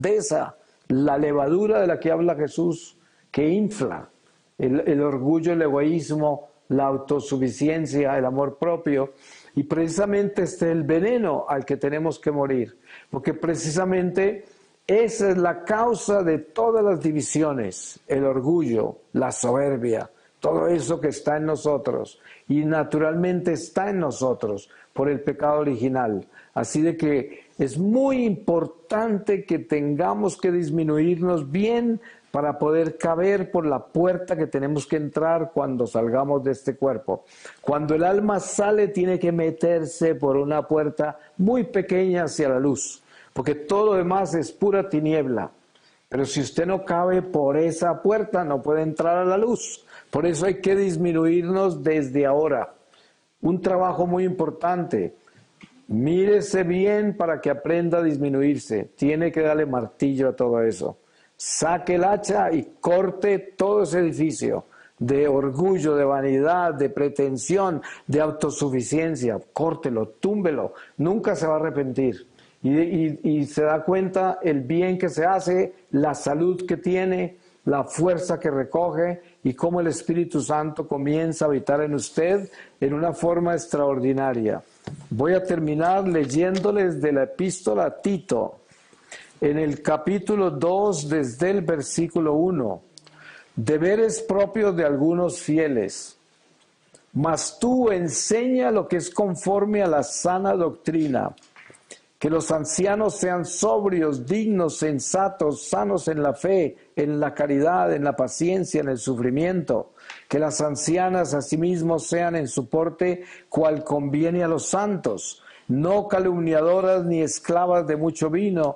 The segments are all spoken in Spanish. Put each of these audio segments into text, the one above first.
grandeza, la levadura de la que habla Jesús, que infla el orgullo, el egoísmo, la autosuficiencia, el amor propio. Y precisamente este es el veneno al que tenemos que morir, porque precisamente esa es la causa de todas las divisiones, el orgullo, la soberbia, todo eso que está en nosotros y naturalmente está en nosotros por el pecado original. Así de que es muy importante que tengamos que disminuirnos bien para poder caber por la puerta que tenemos que entrar cuando salgamos de este cuerpo. Cuando el alma sale, tiene que meterse por una puerta muy pequeña hacia la luz, porque todo lo demás es pura tiniebla. Pero si usted no cabe por esa puerta, no puede entrar a la luz. Por eso hay que disminuirnos desde ahora. Un trabajo muy importante. Mírese bien para que aprenda a disminuirse. Tiene que darle martillo a todo eso. Saque el hacha y corte todo ese edificio de orgullo, de vanidad, de pretensión, de autosuficiencia. Córtelo, túmbelo. Nunca se va a arrepentir. Y se da cuenta el bien que se hace, la salud que tiene, la fuerza que recoge y cómo el Espíritu Santo comienza a habitar en usted en una forma extraordinaria. Voy a terminar leyéndoles de la epístola a Tito, en el capítulo 2, desde el versículo 1. Deberes propios de algunos fieles. Mas tú enseña lo que es conforme a la sana doctrina. Que los ancianos sean sobrios, dignos, sensatos, sanos en la fe, en la caridad, en la paciencia, en el sufrimiento. Que las ancianas asimismo sean en su porte cual conviene a los santos, no calumniadoras ni esclavas de mucho vino,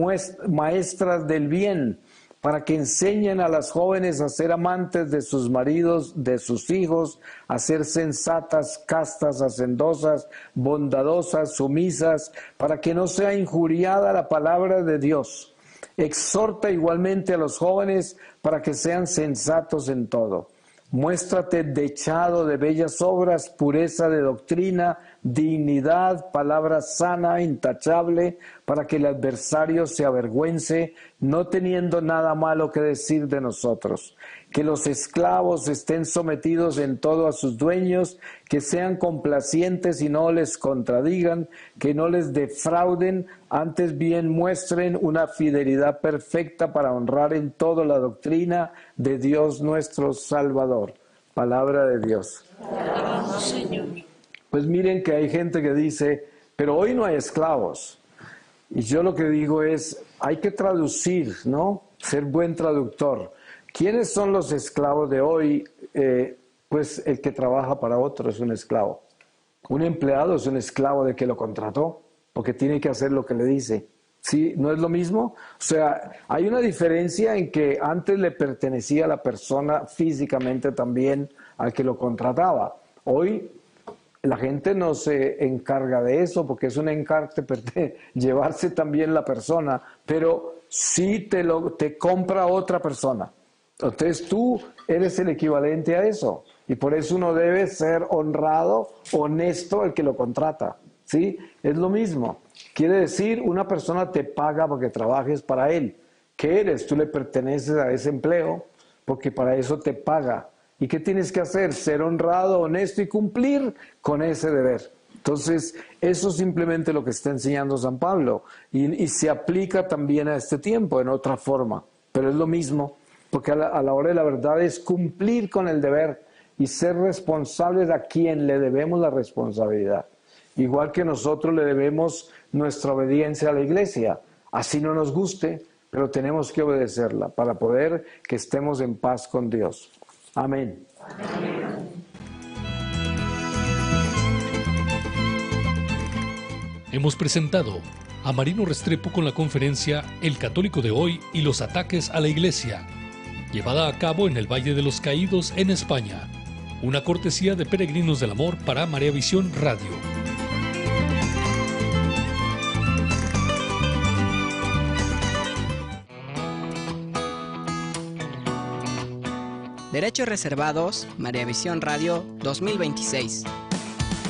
maestras del bien, para que enseñen a las jóvenes a ser amantes de sus maridos, de sus hijos, a ser sensatas, castas, hacendosas, bondadosas, sumisas, para que no sea injuriada la palabra de Dios. Exhorta igualmente a los jóvenes para que sean sensatos en todo. Muéstrate dechado de bellas obras, pureza de doctrina, dignidad, palabra sana, intachable, para que el adversario se avergüence, no teniendo nada malo que decir de nosotros. Que los esclavos estén sometidos en todo a sus dueños, que sean complacientes y no les contradigan, que no les defrauden, antes bien muestren una fidelidad perfecta para honrar en todo la doctrina de Dios nuestro Salvador. Palabra de Dios. Pues miren que hay gente que dice, pero hoy no hay esclavos. Y yo lo que digo es, hay que traducir, ¿no? Ser buen traductor. ¿Quiénes son los esclavos de hoy? Pues el que trabaja para otro es un esclavo. Un empleado es un esclavo de que lo contrató, porque tiene que hacer lo que le dice. ¿Sí? ¿No es lo mismo? O sea, hay una diferencia en que antes le pertenecía a la persona físicamente también al que lo contrataba. Hoy la gente no se encarga de eso porque es un encargo llevarse también la persona, pero sí te compra otra persona. Entonces tú eres el equivalente a eso y por eso uno debe ser honrado, honesto el que lo contrata. ¿Sí? Es lo mismo. Quiere decir, una persona te paga para que trabajes para él. ¿Qué eres? Tú le perteneces a ese empleo porque para eso te paga. ¿Y qué tienes que hacer? Ser honrado, honesto y cumplir con ese deber. Entonces, eso es simplemente lo que está enseñando San Pablo. Y se aplica también a este tiempo en otra forma. Pero es lo mismo, porque a la hora de la verdad es cumplir con el deber y ser responsables a quien le debemos la responsabilidad. Igual que nosotros le debemos nuestra obediencia a la iglesia. Así no nos guste, pero tenemos que obedecerla para poder que estemos en paz con Dios. Amén. Hemos presentado a Marino Restrepo con la conferencia El Católico de hoy y los ataques a la Iglesia, llevada a cabo en el Valle de los Caídos, en España. Una cortesía de Peregrinos del Amor para María Visión Radio. Derechos reservados, María Visión Radio 2026.